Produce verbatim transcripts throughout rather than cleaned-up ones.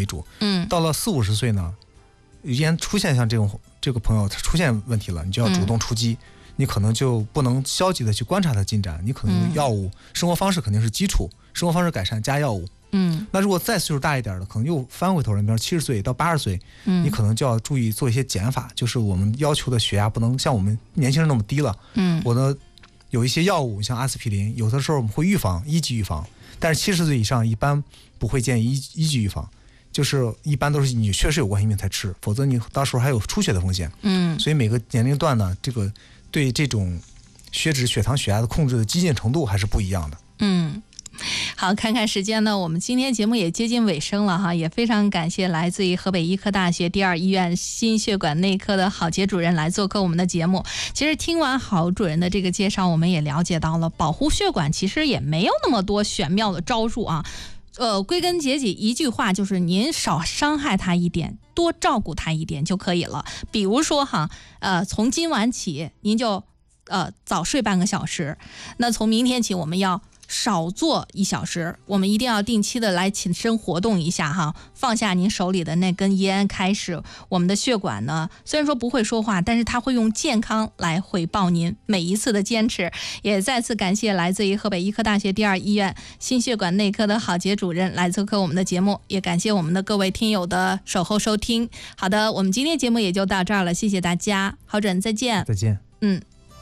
为主。 嗯， 到了四五十岁呢，一旦出现像这种这个朋友他出现问题了，你就要主动出击。嗯，你可能就不能消极的去观察它进展，你可能药物、嗯、生活方式肯定是基础，生活方式改善加药物。 嗯， 那如果再岁数大一点的，可能又翻回头来，比如七十岁到八十岁， 嗯， 你可能就要注意做一些减法，就是我们要求的血压不能像我们年轻人那么低了。 嗯， 我呢有一些药物，像阿司匹林，有的时候我们会预防一级预防，但是七十岁以上一般不会建议一一级预防，就是一般都是你确实有冠心病才吃，否则你到时候还有出血的风险。 嗯， 所以每个年龄段呢，这个对这种血脂、血糖、血压的控制的激进程度还是不一样的。 嗯，好，看看时间呢，我们今天节目也接近尾声了哈，也非常感谢来自于河北医科大学第二医院心血管内科的郝杰主任来做客我们的节目。其实听完郝主任的这个介绍，我们也了解到了保护血管其实也没有那么多玄妙的招数啊。呃，归根结底一句话就是您少伤害它一点，多照顾它一点就可以了。比如说哈，呃，从今晚起您就呃早睡半个小时，那从明天起我们要少做一小时，我们一定要定期的来起身活动一下哈，放下您手里的那根烟，开始我们的血管呢，虽然说不会说话，但是它会用健康来回报您每一次的坚持。也再次感谢来自于河北医科大学第二医院心血管内科的郝杰主任来做客我们的节目，也感谢我们的各位听友的守候收听。好的，我们今天节目也就到这儿了，谢谢大家，郝主任再见。 再见。 嗯。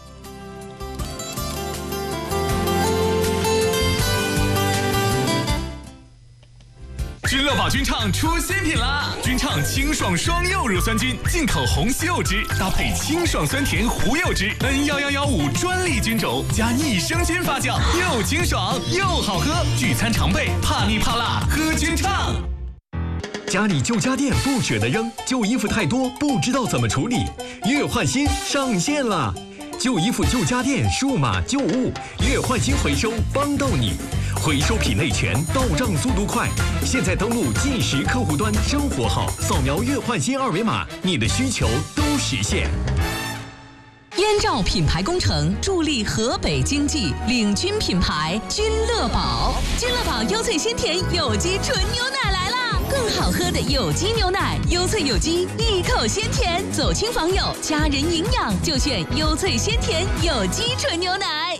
君乐宝君畅出新品啦！君畅清爽双柚乳酸菌，进口红西柚汁，搭配清爽酸甜胡柚汁 N 一一一五专利菌种，加益生菌发酵，又清爽又好喝。聚餐常备，怕腻怕辣，喝君畅。 家里旧家电不舍得扔，旧衣服太多不知道怎么处理，月换新上线了。旧衣服、旧家电、数码旧物，月换新回收帮到你，回收品类全，到账速度快。现在登录即时客户端生活号，扫描月换新二维码，你的需求都实现。 燕赵品牌工程助力河北经济，领军品牌君乐宝。君乐宝优萃鲜甜有机纯牛奶来啦！更好喝的有机牛奶，优萃有机，一口鲜甜，走亲访友，家人营养就选优萃鲜甜有机纯牛奶。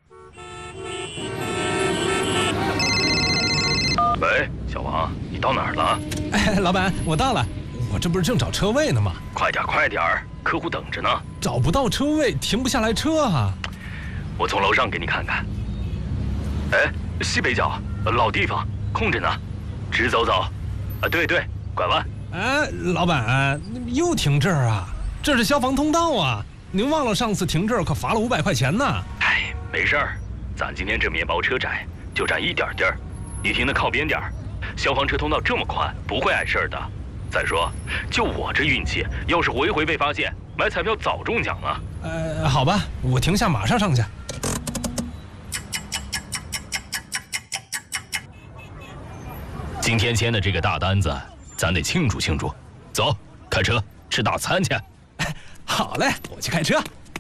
喂，小王，你到哪儿了？ 哎，老板，我到了，我这不是正找车位呢吗？ 快点，快点，客户等着呢。 找不到车位，停不下来车啊。 我从楼上给你看看。哎，西北角，老地方，空着呢，直走走。啊，对对，拐弯。 哎，老板，又停这儿啊？这是消防通道啊！您忘了上次停这儿可罚了五百块钱呢。 哎，没事儿，咱今天这面包车窄，就占一点地儿，你停的靠边点儿。消防车通道这么宽，不会碍事儿的。再说，就我这运气，要是回回被发现，买彩票早中奖了。 呃，好吧，我停下，马上上去。 今天签的这个大单子，咱得庆祝庆祝。走，开车吃大餐去。 好嘞，我去开车。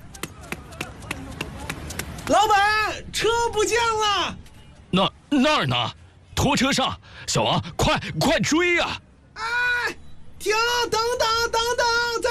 老板，车不见了。 那那儿呢？拖车上，小王，快快追呀！ 哎，停，等等等等，在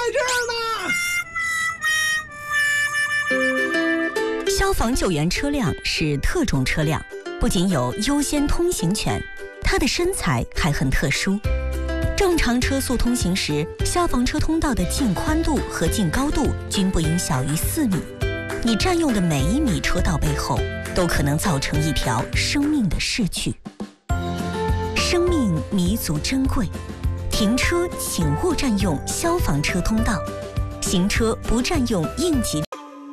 这儿呢。消防救援车辆是特种车辆，不仅有优先通行权，它的身材还很特殊。正常车速通行时，消防车通道的净宽度和净高度均不应小于四米。你占用的每一米车道背后，都可能造成一条生命的逝去。生命弥足珍贵，停车请勿占用消防车通道，行车不占用应急。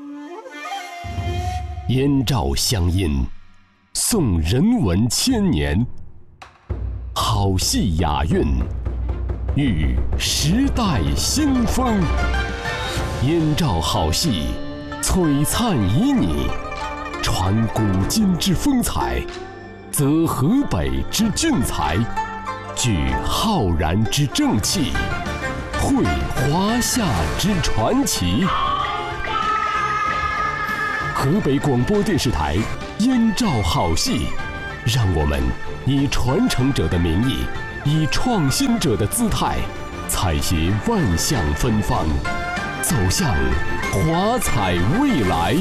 燕赵乡音，颂人文千年，好戏雅韵，遇时代新风。燕赵好戏，璀璨旖旎，传古今之风采，则河北之俊才，聚浩然之正气，绘华夏之传奇。河北广播电视台燕赵好戏，让我们以传承者的名义， 以创新者的姿态，采撷万象芬芳，走向华彩未来。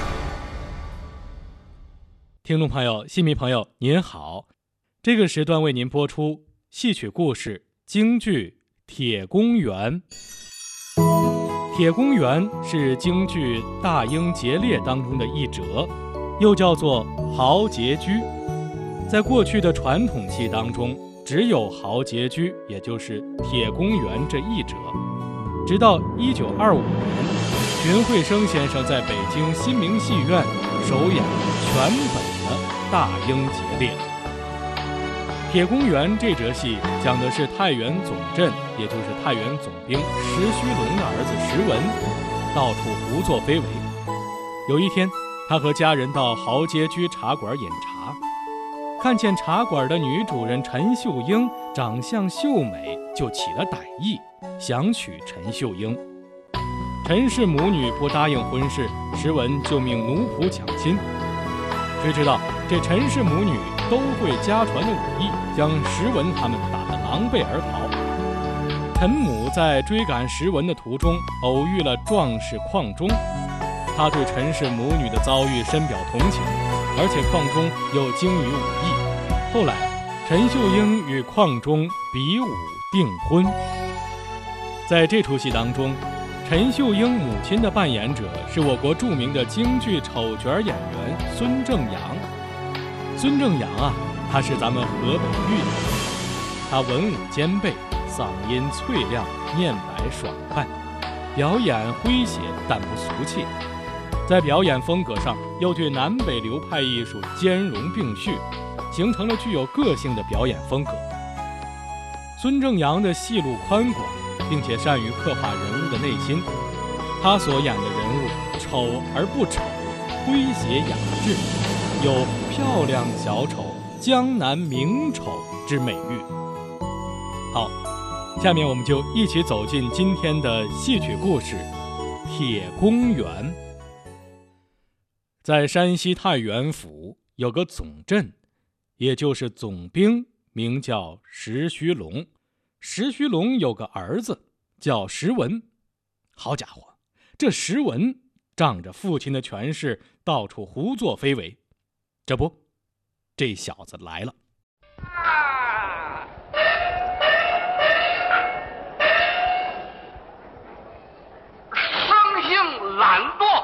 听众朋友、戏迷朋友，您好，这个时段为您播出戏曲故事京剧《铁公园》。铁公园是京剧《大英劫猎》当中的一折，又叫做豪杰居。在过去的传统戏当中，只有豪杰居，也就是铁公园这一折。直到一九二五年，荀慧生先生在北京新明戏院首演全本的《大英劫猎》。铁公园这折戏讲的是太原总镇，也就是太原总兵石须龙的儿子石文，到处胡作非为。有一天，他和家人到豪杰居茶馆饮茶，看见茶馆的女主人陈秀英长相秀美，就起了歹意，想娶陈秀英。陈氏母女不答应婚事，石文就命奴仆抢亲。谁知道这陈氏母女都会家传的武艺，将石文他们打得狼狈而逃。陈母在追赶石文的途中，偶遇了壮士邝忠，他对陈氏母女的遭遇深表同情，而且邝忠又精于武艺。后来，陈秀英与邝忠比武订婚。在这出戏当中，陈秀英母亲的扮演者是我国著名的京剧丑角演员孙正阳。孙正阳啊，他是咱们河北豫人，他文武兼备，嗓音脆亮，面白爽快，表演诙谐但不俗气。在表演风格上，又对南北流派艺术兼容并蓄，形成了具有个性的表演风格。孙正阳的戏路宽广，并且善于刻画人物的内心，他所演的人物丑而不丑，诙谐雅致，有漂亮小丑、江南名丑之美誉。好，下面我们就一起走进今天的戏曲故事《铁公园》。在山西太原府有个总镇，也就是总兵，名叫石须龙。石须龙有个儿子叫石文。好家伙，这石文仗着父亲的权势，到处胡作非为。这不，这小子来了。 啊！生性懒惰，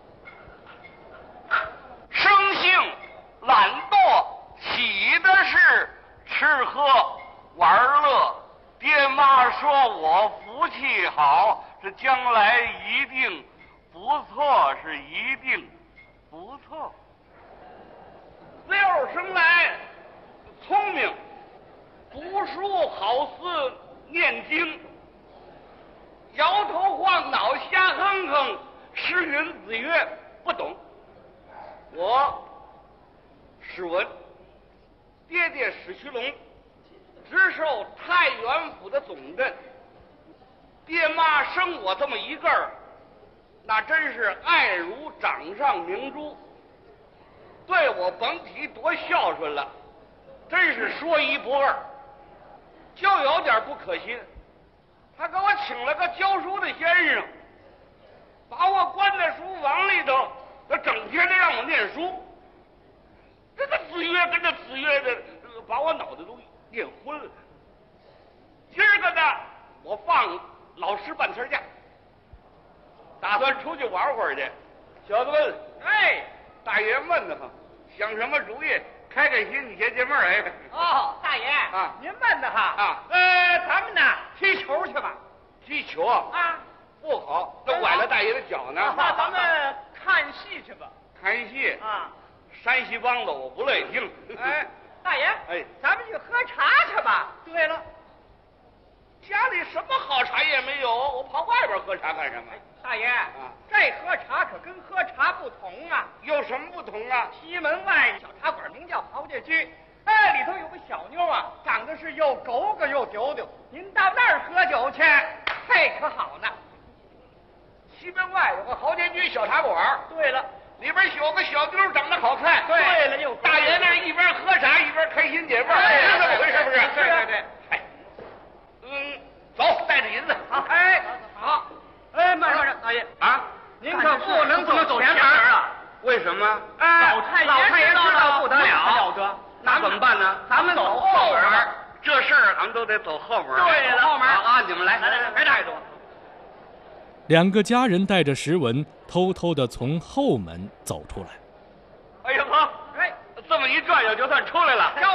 生性懒惰，喜的是吃喝玩乐。爹妈说我福气好，这将来一定不错，是一定不错。六生来聪明，读书好似念经，摇头晃脑瞎哼哼，诗云子曰不懂。我史文，爹爹史须龙，直受太原府的总镇。爹妈生我这么一个儿，那真是爱如掌上明珠，对我甭提多孝顺了，真是说一不二。就有点不可信，他给我请了个教书的先生，把我关在书房里头，他整天的让我念书。这个子曰跟着子曰的，把我脑袋都念昏了。今儿个呢，我放老师半天假，打算出去玩会儿去。小子们，哎，大爷闷得慌，想什么主意？开开心，你解解闷儿。哎， 哦，大爷啊， 您闷得哈啊？ 呃，咱们呢踢球去吧。 踢球啊？ 啊， 不好，都崴了大爷的脚呢。 那咱们看戏去吧。 看戏啊？ 山西梆子我不乐意听。 哎，大爷， 哎， 咱们去喝茶去吧。 对了，家里什么好茶也没有，我跑外边喝茶干什么？ 大爷啊， 这喝茶可跟喝茶不同啊。 有什么不同啊？ 西门外小茶馆名叫豪杰居，哎，里头有个小妞啊，长得是又狗狗又丢丢。您到那儿喝酒去，嘿，可好呢。 西门外有个豪杰居小茶馆。 对了， 里边有个小妞长得好看。 对了，又大爷那一边喝茶一边开心解闷，是这么回事不是？ 对对对。 哎么？哎， 老太爷老太爷知道不得了， 了得。 那怎么办呢？ 咱们走后门。 这事儿咱们都得走后门。 对了，后门啊！你们来， 来来来，别带着我。 两个家人带着石文，偷偷地从后门走出来。 哎呀呵，哎，这么一转悠就算出来了。 这